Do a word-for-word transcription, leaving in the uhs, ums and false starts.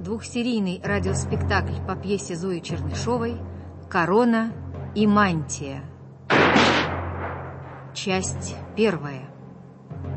двухсерийный радиоспектакль по пьесе Зои Чернышевой «Корона и мантия». Часть первая.